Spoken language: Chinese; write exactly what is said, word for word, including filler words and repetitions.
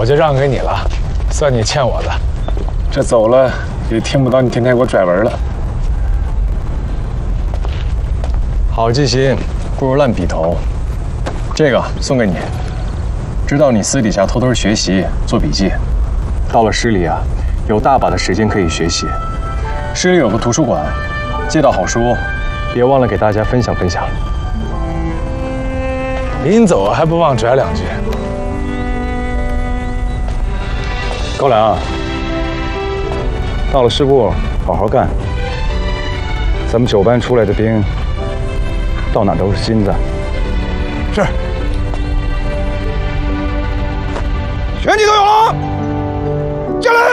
我就让给你了，算你欠我的。 这走了也听不到你天天给我拽文了。 好记性不如烂笔头，这个送给你。知道你私底下偷偷学习做笔记，到了市里啊，有大把的时间可以学习。市里有个图书馆，借到好书，别忘了给大家分享分享。 临走还不忘拽两句。 高粱，到了师部好好干。咱们九班出来的兵，到哪都是金子。 是。 全体都有了，下来！